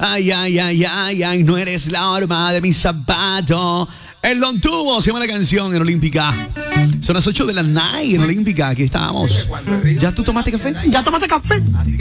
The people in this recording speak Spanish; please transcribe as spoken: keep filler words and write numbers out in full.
Ay, ay, ay, ay, ay, no eres la horma de mi zapato. El Don Tubo se llama la canción en Olímpica. Son las ocho de la night en Olímpica. Aquí estamos. ¿Ya tú tomaste café? ¿Ya tomaste café?